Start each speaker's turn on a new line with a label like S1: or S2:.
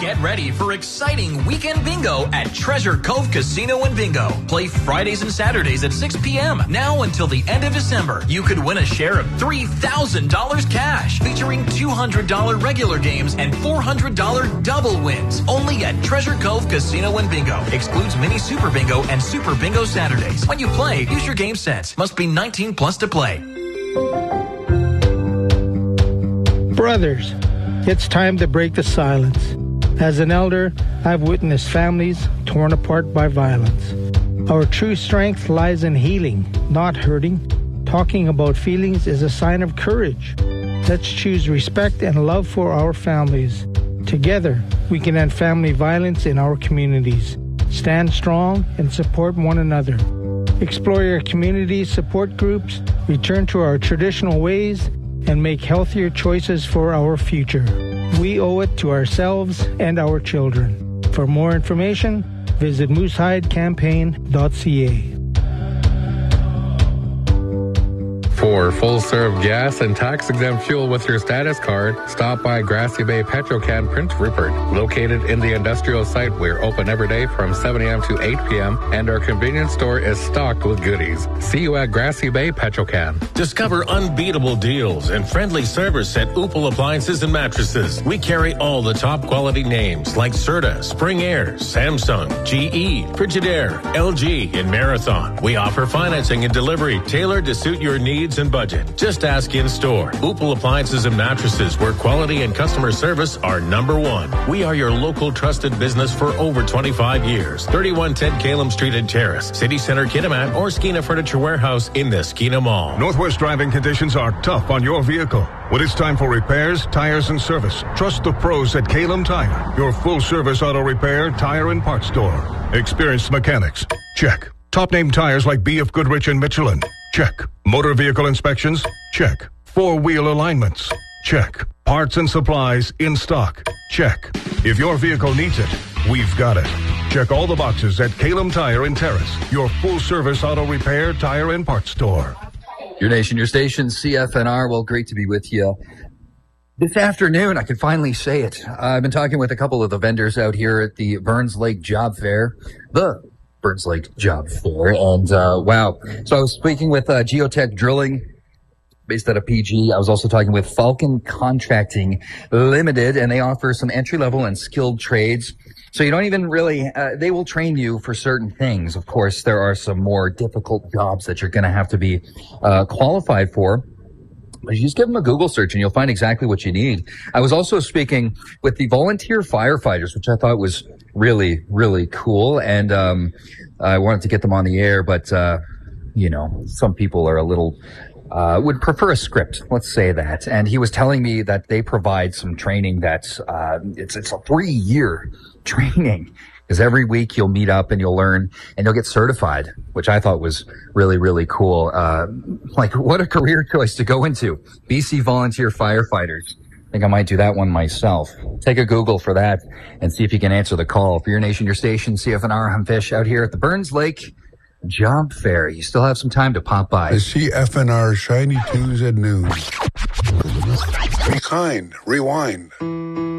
S1: Get ready for exciting weekend bingo at Treasure Cove Casino and Bingo. Play Fridays and Saturdays at 6 p.m. Now until the end of December. You could win a share of $3,000 cash, featuring $200 regular games and $400 double wins. Only at Treasure Cove Casino and Bingo. Excludes Mini Super Bingo and Super Bingo Saturdays. When you play, use your game sense. Must be 19 plus to play.
S2: Brothers, it's time to break the silence. As an elder, I've witnessed families torn apart by violence. Our true strength lies in healing, not hurting. Talking about feelings is a sign of courage. Let's choose respect and love for our families. Together, we can end family violence in our communities. Stand strong and support one another. Explore your community support groups, return to our traditional ways, and make healthier choices for our future. We owe it to ourselves and our children. For more information, visit moosehidecampaign.ca.
S3: For full-serve gas and tax-exempt fuel with your status card, stop by Grassy Bay Petrocan Prince Rupert. Located in the industrial site, we're open every day from 7 a.m. to 8 p.m., and our convenience store is stocked with goodies. See you at Grassy Bay Petrocan.
S4: Discover unbeatable deals and friendly service at Opal Appliances and Mattresses. We carry all the top quality names like Serta, Spring Air, Samsung, GE, Frigidaire, LG, and Marathon. We offer financing and delivery tailored to suit your needs and budget. Just ask in store. Opal Appliances and Mattresses, where quality and customer service are number one. We are your local trusted business for over 25 years. 3110 Calum Street and Terrace, City Center, Kitimat, or Skeena Furniture Warehouse in the Skeena Mall.
S5: Northwest driving conditions are tough on your vehicle. When it's time for repairs, tires, and service, trust the pros at Calum Tire, your full-service auto repair, tire, and parts store. Experienced mechanics, check. Top-name tires like BF Goodrich and Michelin, check. Motor vehicle inspections, check. Four-wheel alignments, check. Parts and supplies in stock, check. If your vehicle needs it, we've got it. Check all the boxes at Calum Tire in Terrace, your full-service auto repair, tire, and parts store.
S6: Your nation, your station, CFNR. Well, great to be with you. This afternoon, I can finally say it. I've been talking with a couple of the vendors out here at the Burns Lake Job Fair. The Burns Lake Job Fair. And, wow. So I was speaking with Geotech Drilling, based out of PG. I was also talking with Falcon Contracting Limited, and they offer some entry-level and skilled trades. So you don't even really, they will train you for certain things. Of course, there are some more difficult jobs that you're going to have to be qualified for. But you just give them a Google search and you'll find exactly what you need. I was also speaking with the volunteer firefighters, which I thought was really, really cool. And I wanted to get them on the air, but, you know, some people are a little, would prefer a script. Let's say that. And he was telling me that they provide some training that's, it's a 3-year training. Because every week you'll meet up and you'll learn and you'll get certified, which I thought was really, really cool. Like, what a career choice to go into. BC Volunteer Firefighters. I think I might do that one myself. Take a Google for that and see if you can answer the call. For your nation, your station, CFNR, I'm Fish out here at the Burns Lake Job Fair. You still have some time to pop by.
S7: The CFNR Shiny Tunes at noon. Be kind. Rewind.